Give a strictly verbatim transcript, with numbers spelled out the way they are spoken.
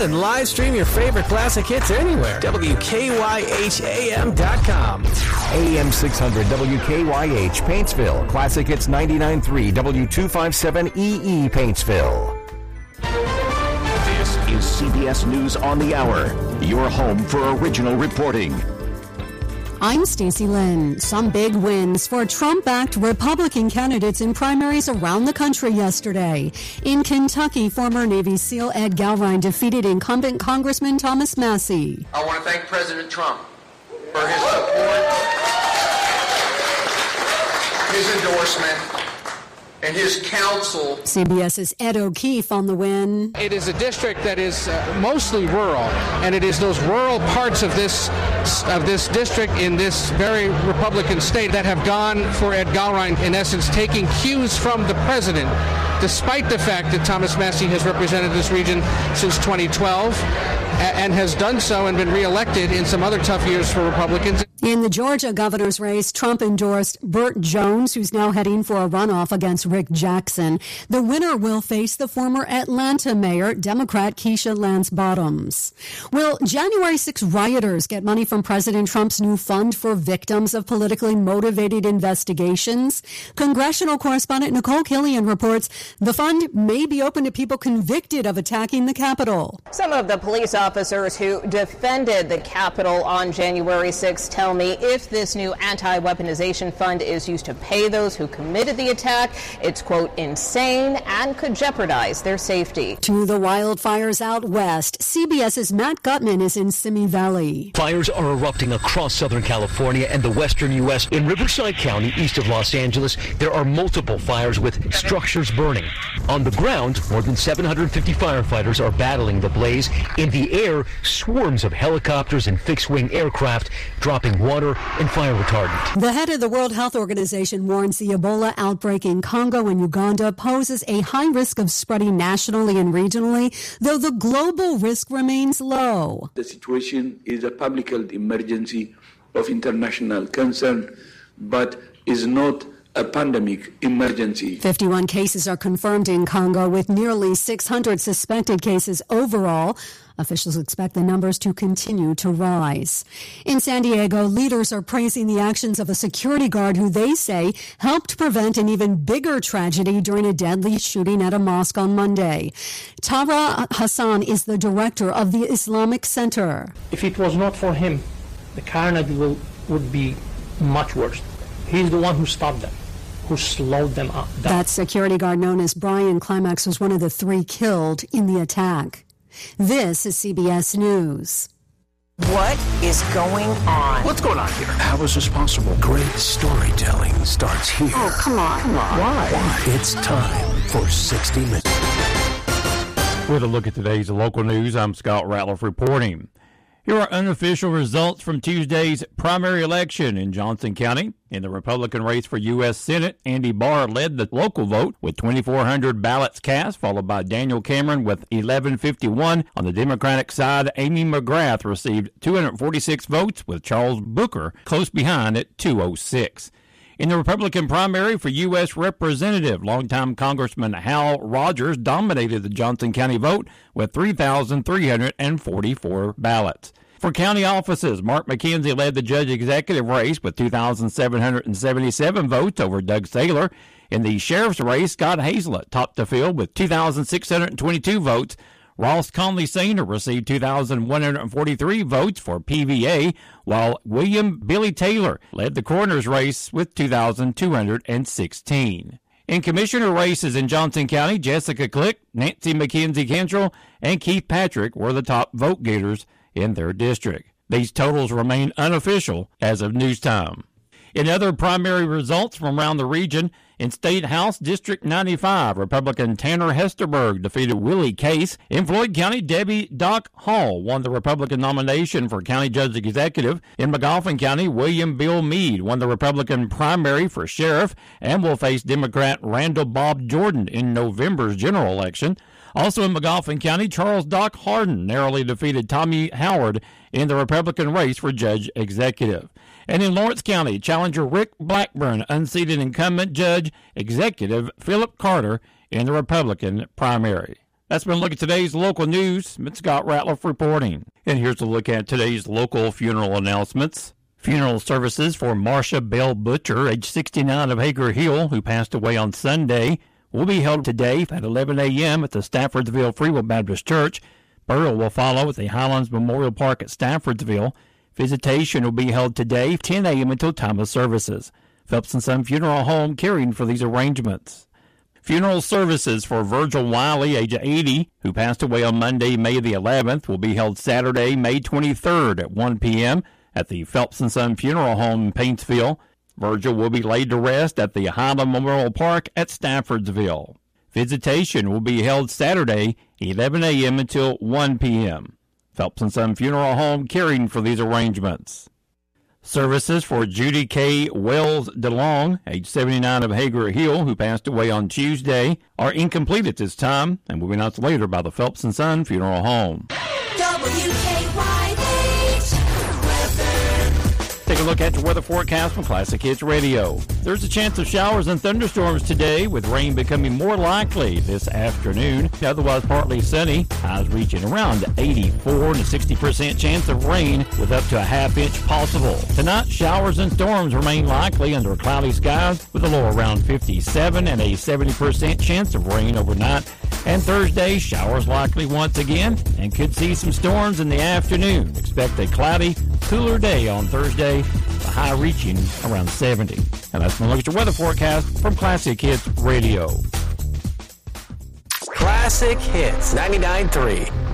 that and live stream your favorite classic hits anywhere. W K Y H A M dot com. A M six hundred W K Y H, Paintsville. Classic Hits ninety-nine point three, W two fifty-seven E E, Paintsville. This is C B S News on the Hour, your home for original reporting. I'm Stacey Lynn. Some big wins for Trump-backed Republican candidates in primaries around the country yesterday. In Kentucky, former Navy SEAL Ed Galrein defeated incumbent Congressman Thomas Massie. I want to thank President Trump for his support, his endorsement, and his counsel. CBS's Ed O'Keefe on the win. It is a district that is uh, mostly rural, and it is those rural parts of this of this district in this very Republican state that have gone for Ed Galrein, in essence, taking cues from the president, despite the fact that Thomas Massie has represented this region since twenty twelve and has done so and been reelected in some other tough years for Republicans. In the Georgia governor's race, Trump endorsed Burt Jones, who's now heading for a runoff against Rick Jackson. The winner will face the former Atlanta mayor, Democrat Keisha Lance Bottoms. Will January sixth rioters get money from President Trump's new fund for victims of politically motivated investigations? Congressional correspondent Nicole Killian reports the fund may be open to people convicted of attacking the Capitol. Some of the police officers who defended the Capitol on January sixth tell me if this new anti-weaponization fund is used to pay those who committed the attack, it's, quote, insane and could jeopardize their safety. To the wildfires out west, CBS's Matt Gutman is in Simi Valley. Fires are erupting across Southern California and the western U S. In Riverside County, east of Los Angeles, there are multiple fires with structures burning. On the ground, more than seven hundred fifty firefighters are battling the blaze. In the air, swarms of helicopters and fixed-wing aircraft dropping water and fire retardant. The head of the World Health Organization warns the Ebola outbreak in Congo and Uganda poses a high risk of spreading nationally and regionally, though the global risk remains low. The situation is a public health emergency of international concern, but is not a pandemic emergency. fifty-one cases are confirmed in Congo, with nearly six hundred suspected cases overall. Officials expect the numbers to continue to rise. In San Diego, leaders are praising the actions of a security guard who they say helped prevent an even bigger tragedy during a deadly shooting at a mosque on Monday. Tara Hassan is the director of the Islamic Center. If it was not for him, the carnage will, would be much worse. He's the one who stopped them, who slowed them up. That security guard known as Brian Climax was one of the three killed in the attack. This is C B S News. What is going on? What's going on here? How is this possible? Great storytelling starts here. Oh, come on. Come on. Why? Why? It's time for sixty minutes. With a look at today's local news, I'm Scott Ratliff reporting. Here are unofficial results from Tuesday's primary election in Johnson County. In the Republican race for U S Senate, Andy Barr led the local vote with twenty-four hundred ballots cast, followed by Daniel Cameron with eleven fifty-one. On the Democratic side, Amy McGrath received two hundred forty-six votes, with Charles Booker close behind at two oh six. In the Republican primary for U S Representative, longtime Congressman Hal Rogers dominated the Johnson County vote with three thousand three hundred forty-four ballots. For county offices, Mark McKenzie led the judge executive race with two thousand seven hundred seventy-seven votes over Doug Saylor. In the sheriff's race, Scott Hazlett topped the field with two thousand six hundred twenty-two votes. Ross Conley Senior received two thousand one hundred forty-three votes for P V A, while William Billy Taylor led the coroner's race with two thousand two hundred sixteen. In commissioner races in Johnson County, Jessica Click, Nancy McKenzie Cantrell, and Keith Patrick were the top vote getters in their district. These totals remain unofficial as of news time. In other primary results from around the region, in State House District ninety-five, Republican Tanner Hesterberg defeated Willie Case. In Floyd County, Debbie Doc Hall won the Republican nomination for County Judge Executive. In McGoffin County, William Bill Meade won the Republican primary for Sheriff and will face Democrat Randall Bob Jordan in November's general election. Also in McGoffin County, Charles Doc Harden narrowly defeated Tommy Howard in the Republican race for Judge Executive. And in Lawrence County, challenger Rick Blackburn unseated incumbent Judge Executive Philip Carter in the Republican primary. That's been a look at today's local news. It's Scott Ratliff reporting. And here's a look at today's local funeral announcements. Funeral services for Marcia Bell Butcher, age sixty-nine, of Hager Hill, who passed away on Sunday, will be held today at eleven a.m. at the Staffordsville Free Will Baptist Church. Burial will follow at the Highlands Memorial Park at Staffordsville. Visitation will be held today, ten a.m. until time of services. Phelps and Son Funeral Home caring for these arrangements. Funeral services for Virgil Wiley, age eighty, who passed away on Monday, May the eleventh, will be held Saturday, May twenty-third at one p.m. at the Phelps and Son Funeral Home in Paintsville. Virgil will be laid to rest at the Highland Memorial Park at Staffordsville. Visitation will be held Saturday, eleven a.m. until one p.m. Phelps and Son Funeral Home caring for these arrangements. Services for Judy K. Wells DeLong, age seventy-nine, of Hager Hill, who passed away on Tuesday, are incomplete at this time and will be announced later by the Phelps and Son Funeral Home. W K Y H Take a look at your weather forecast from Classic Hits Radio. There's a chance of showers and thunderstorms today, with rain becoming more likely this afternoon. Otherwise partly sunny. Highs reaching around eighty-four and a sixty percent chance of rain, with up to a half inch possible. Tonight, showers and storms remain likely under cloudy skies, with a low around fifty-seven and a seventy percent chance of rain overnight. And Thursday, showers likely once again, and could see some storms in the afternoon. Expect a cloudy, cooler day on Thursday, the high reaching around seventy. And that's my look at your weather forecast from Classic Hits Radio. Classic Hits ninety-nine point three.